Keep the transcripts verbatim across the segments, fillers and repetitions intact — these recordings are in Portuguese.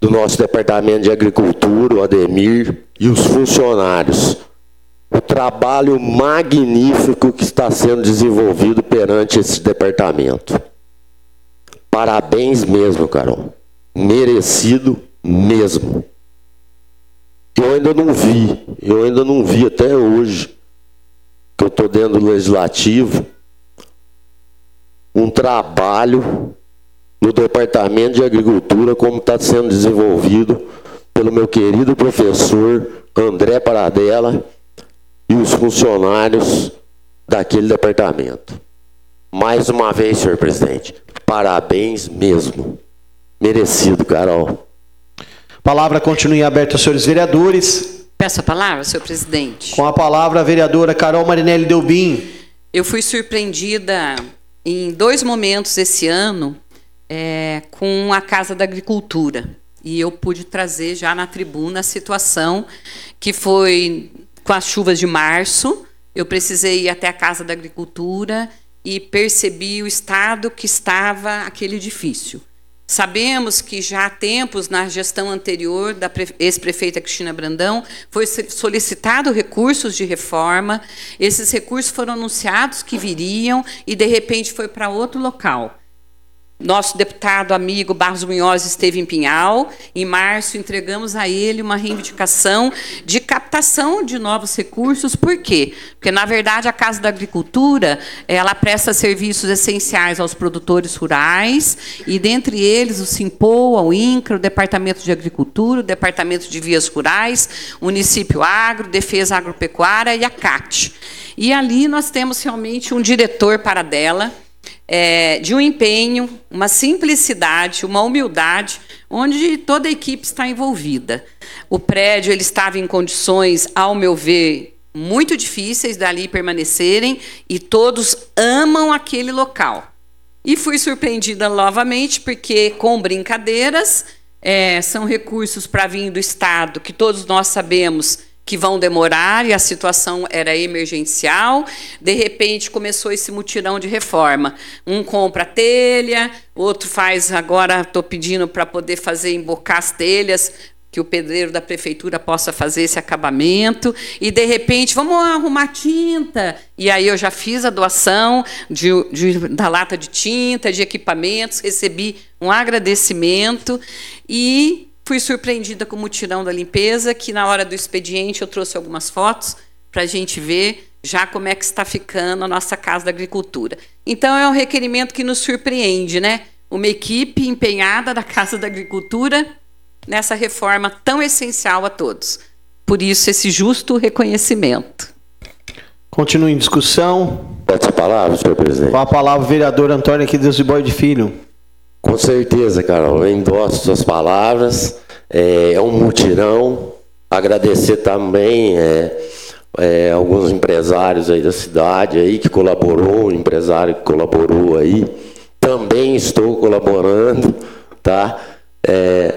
do nosso Departamento de Agricultura, o Ademir, e os funcionários. O trabalho magnífico que está sendo desenvolvido perante esse departamento. Parabéns mesmo, Carol. Merecido mesmo. Eu ainda não vi, eu ainda não vi até hoje, que eu estou dentro do Legislativo, um trabalho no Departamento de Agricultura como está sendo desenvolvido pelo meu querido professor André Paradella e os funcionários daquele departamento. Mais uma vez, senhor presidente, parabéns mesmo. Merecido, Carol. Palavra continua aberta aos senhores vereadores. Peço a palavra, senhor presidente. Com a palavra, a vereadora Carol Marinelli Delbin. Eu fui surpreendida em dois momentos esse ano é, com a Casa da Agricultura. E eu pude trazer já na tribuna a situação que foi com as chuvas de março. Eu precisei ir até a Casa da Agricultura e percebi o estado que estava aquele edifício. Sabemos que já há tempos, na gestão anterior da ex-prefeita Cristina Brandão, foi solicitado recursos de reforma. Esses recursos foram anunciados que viriam e, de repente, foi para outro local. Nosso deputado amigo Barros Munhoz esteve em Pinhal. Em março, entregamos a ele uma reivindicação de captação de novos recursos. Por quê? Porque, na verdade, a Casa da Agricultura ela presta serviços essenciais aos produtores rurais, e, dentre eles, o Simpoa, o INCRA, o Departamento de Agricultura, o Departamento de Vias Rurais, o Município Agro, Defesa Agropecuária e a C A T. E ali nós temos realmente um diretor para dela, É, de um empenho, uma simplicidade, uma humildade, onde toda a equipe está envolvida. O prédio ele estava em condições, ao meu ver, muito difíceis dali permanecerem, e todos amam aquele local. E fui surpreendida novamente, porque, com brincadeiras, é, são recursos para vir do Estado, que todos nós sabemos que vão demorar, e a situação era emergencial. De repente, começou esse mutirão de reforma. Um compra telha, outro faz, agora estou pedindo para poder fazer, embocar as telhas, que o pedreiro da prefeitura possa fazer esse acabamento, e, de repente, vamos arrumar tinta. E aí eu já fiz a doação de, de, da lata de tinta, de equipamentos, recebi um agradecimento, e fui surpreendida com o mutirão da limpeza, que na hora do expediente eu trouxe algumas fotos para a gente ver já como é que está ficando a nossa Casa da Agricultura. Então, é um requerimento que nos surpreende, né? Uma equipe empenhada da Casa da Agricultura nessa reforma tão essencial a todos. Por isso, esse justo reconhecimento. Continua em discussão. Pede a palavra, senhor presidente. Com a palavra, o vereador Antônio aqui de Osibói Filho. Com certeza, Carol, eu endosso suas palavras, é, é um mutirão. Agradecer também é, é, alguns empresários aí da cidade aí que colaborou, o empresário que colaborou aí, também estou colaborando, tá? É,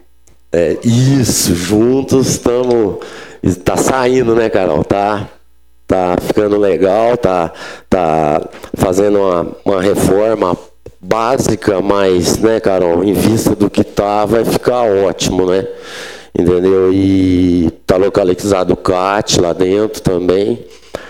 é, isso, juntos estamos, está saindo, né, Carol? Tá, tá ficando legal, tá, tá fazendo uma, uma reforma básica, mas, né, Carol, em vista do que tá, vai ficar ótimo, né? Entendeu? E tá localizado o C A T lá dentro também,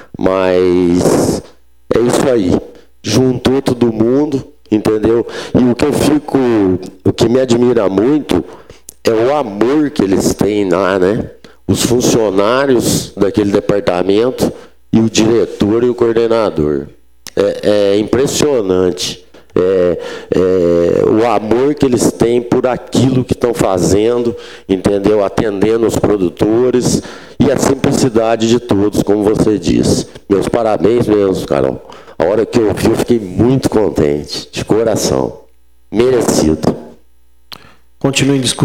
mas é isso aí. Juntou todo mundo, entendeu? E o que eu fico, o que me admira muito é o amor que eles têm lá, né? Os funcionários daquele departamento e o diretor e o coordenador. É, é impressionante. É, é, o amor que eles têm por aquilo que estão fazendo, entendeu? Atendendo os produtores, e a simplicidade de todos, como você disse. Meus parabéns mesmo, Carol. A hora que eu vi, eu fiquei muito contente, de coração. Merecido. Continue em discussão.